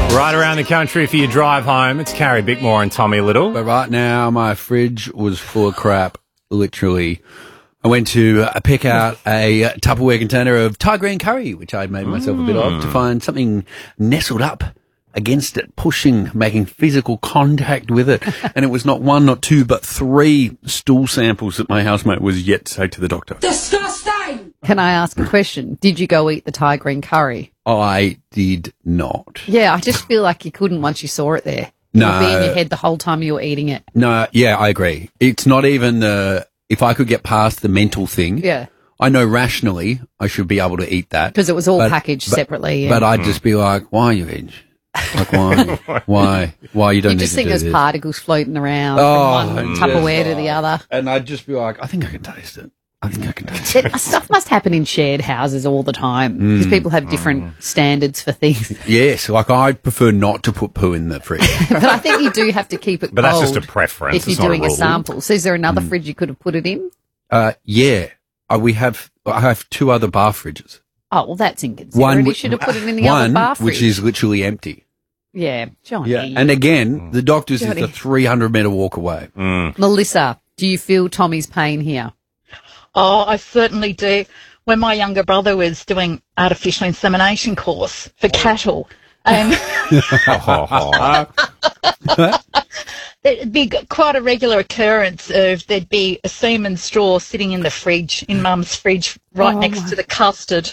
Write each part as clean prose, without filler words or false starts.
Right around the country for your drive home, it's Carrie Bickmore and Tommy Little. But right now, my fridge was full of crap, literally. I went to pick out a Tupperware container of Thai green curry, which I'd made myself a bit of, to find something nestled up against it, pushing, making physical contact with it. And it was not one, not two, but three stool samples that my housemate was yet to take to the doctor. Disgusting! Can I ask a question? Did you go eat the Thai green curry? I did not. Yeah, I just feel like you couldn't once you saw it there. No. It would be in your head the whole time you were eating it. No, yeah, I agree. It's not even if I could get past the mental thing. Yeah. I know rationally I should be able to eat that. Because it was all packaged separately. Yeah. But I'd just be like, why are you eating? Like, why you don't you need just to think do there's this? particles floating around from one yes. Tupperware to the other. And I'd just be like, I think I can taste it. I think I can taste it. Stuff must happen in shared houses all the time because people have different standards for things. Yes, like I'd prefer not to put poo in the fridge. But I think you do have to keep it But cold. that's just a preference. If It's you're not doing a rule. sample. So is there another fridge you could have put it in? Yeah, I have two other bar fridges. Oh, well, that's inconsiderate. You should have put it in the other bar fridge. Which is literally empty. Yeah, Johnny. Yeah, and again, the doctor's is Johnny. a 300-metre walk away. Melissa, do you feel Tommy's pain here? Oh, I certainly do. When my younger brother was doing artificial insemination course for cattle, there'd be quite a regular occurrence of there'd be a semen straw sitting in the fridge, in Mum's fridge, right next to the custard.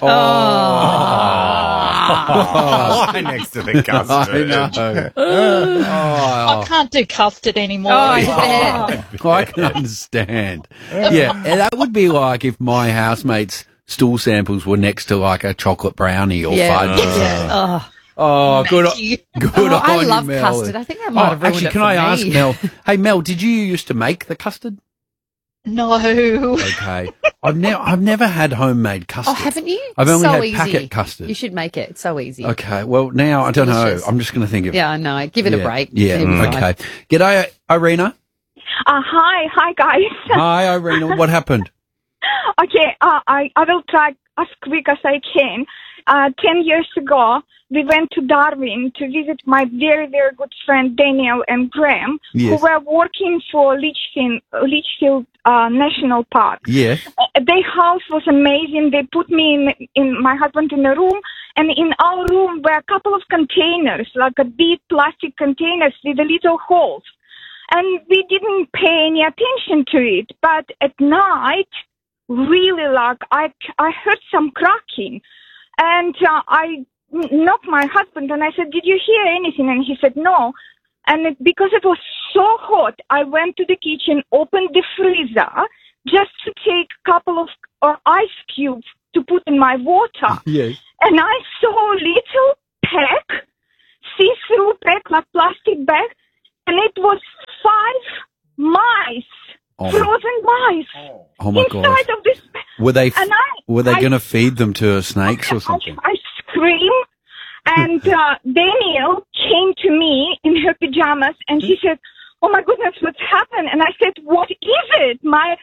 Right next to the custard. I know. I can't do custard anymore. I can understand. Yeah, and that would be like if my housemate's stool samples were next to like a chocolate brownie or fudge. Good on you, I love Mel. custard. I think that might have ruined actually, it can for I me. ask Mel? Hey, Mel, did you used to make the custard? No. Okay, I've never had homemade custard. Oh, haven't you? I've only So had easy. packet custard. You should make it. It's so easy. Okay, well now I don't Delicious. know. I'm just going to think of Yeah, I know. Give it a break. Yeah, It'll be fine. okay. G'day, Irina. Hi guys. Hi, Irina. What happened? Okay, I will try as quick as I can. 10 years ago, we went to Darwin to visit my very, very good friend Daniel and Graham, Yes. who were working for Litchfield National Park. Yeah. Their house was amazing. They put me in my husband in a room, and in our room were a couple of containers, like a big plastic containers with the little holes. And we didn't pay any attention to it. But at night, really, like, I heard some cracking. And I knocked my husband and I said, did you hear anything? And he said, no. And because it was so hot, I went to the kitchen, opened the freezer just to take a couple of ice cubes to put in my water. Yes. And I saw a little pack, see-through pack, like plastic bag, and it was 5 mice, frozen mice, Oh my God. inside of this. Were they And going to feed them to snakes or something? I screamed, and Daniel came to me in her pajamas, and she said, "Oh my goodness, what's happened?" And I said, "What is it?" I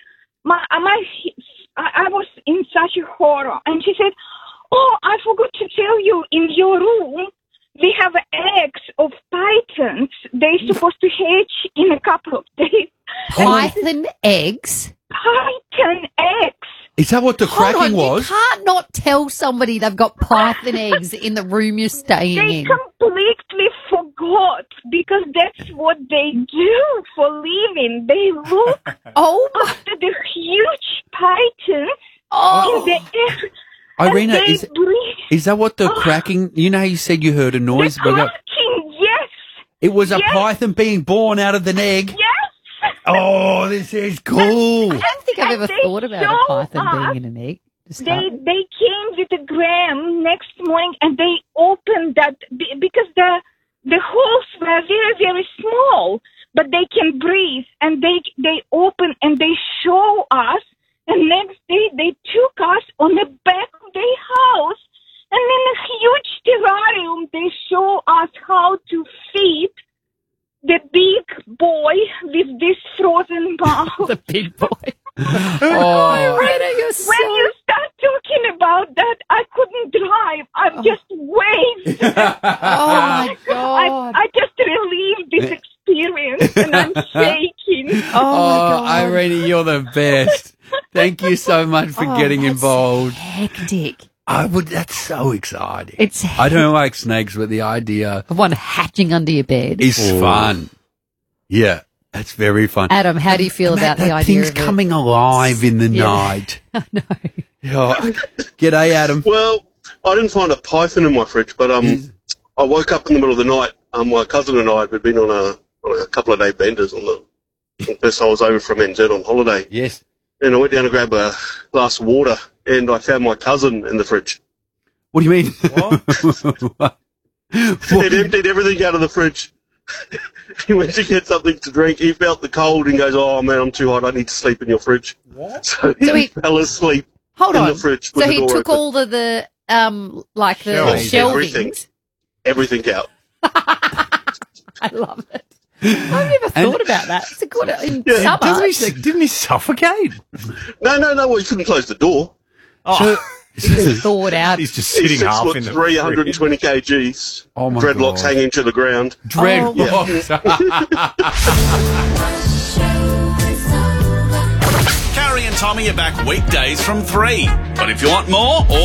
was in such a horror, and she said, "Oh, I forgot to tell you. In your room, we have eggs of pythons. They're supposed to hatch in a couple of days." Python eggs? Python eggs. Is that what the Hold cracking on, was? you can't not tell somebody they've got python eggs in the room you're staying They in. completely forgot because that's what they do for living. They look Oh, my- after the huge pythons oh. in the air. Irina, and they breathe. is that what the cracking? You know, how you said you heard a noise. The cracking, yes, It was a Yes. python being born out of an egg. yes. Oh, this is cool. I don't think I've ever they thought about a show python us- being in an egg. to start with. They came with a gram next morning and they opened that because the holes were very, very small, but they can breathe, and they open and they show us, and next day they took us on the back of their house, and in a huge terrarium they show us how to feed the big boy with this frozen mouth. The big boy. Oh, Rita, you're so... When you start talking about that, I couldn't drive. I'm just waved. Oh, my God. Oh, Irene, you're the best. Thank you so much for getting that's involved. Hectic. That's so exciting. It's I don't like snakes, but the idea of one hatching under your bed. is fun. Yeah, that's very fun. Adam, how do you feel about the idea thing's of it? coming alive in the night. I know. Yeah. G'day, Adam. Well, I didn't find a python in my fridge, but I woke up in the middle of the night. My cousin and I had been on a couple of day benders on the first time I was over from NZ on holiday. Yes. And I went down to grab a glass of water, and I found my cousin in the fridge. What do you mean? What? He'd emptied everything out of the fridge. He went to get something to drink. He felt the cold and goes, "Oh man, I'm too hot. I need to sleep in your fridge." What? So he fell asleep in the fridge. With So the he door took open. all the shelvings. Everything out. I love it. I've never thought about that. It's a good in summer. Didn't he suffocate? No. Well, he couldn't close the door. Oh, Thawed out. he's just He's sitting 6 half foot in the 320 kgs. Oh my Dreadlocks God. hanging to the ground. Dreadlocks. Carrie and Tommy are back weekdays from 3. But if you want more,